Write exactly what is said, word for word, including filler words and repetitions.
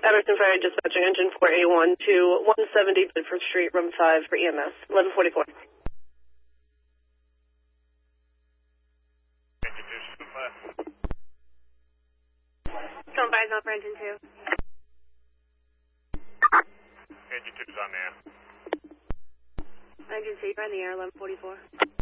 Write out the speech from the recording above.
Emerson Fire Dispatching Engine four A one to one seventy Bedford Street, room five for E M S, eleven forty-four. Engine two, shoot left. Stone fire's on for engine two. Engine two's on the air. Engine two, you're on the air, eleven forty-four.